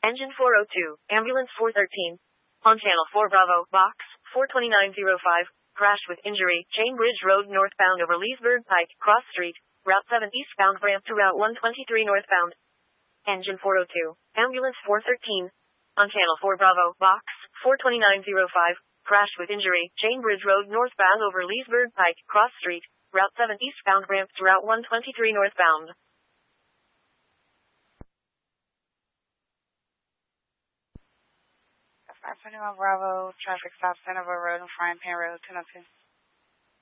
Engine 402, Ambulance 413. On Channel 4 Bravo, Box 42905. Crash with injury, Chain Bridge Road northbound over Leesburg Pike, Cross Street, Route 7 eastbound ramp to Route 123 northbound. Engine 402, Ambulance 413. On Channel 4 Bravo, Box 42905. Crash with injury, Chain Bridge Road northbound over Leesburg Pike, Cross Street, Route 7 eastbound ramp to Route 123 northbound. Afternoon, Bravo, traffic stop, Centerville Road and Frying Pan Road, 202.